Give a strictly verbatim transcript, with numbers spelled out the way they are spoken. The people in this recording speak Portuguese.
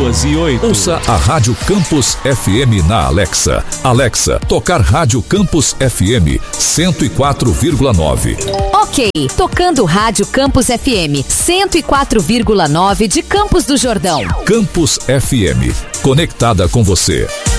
duas e oito. Ouça a Rádio Campus F M na Alexa. Alexa, tocar Rádio Campus F M cento e quatro vírgula nove. Ok, tocando Rádio Campus F M cento e quatro vírgula nove de Campos do Jordão. Campus F M, conectada com você.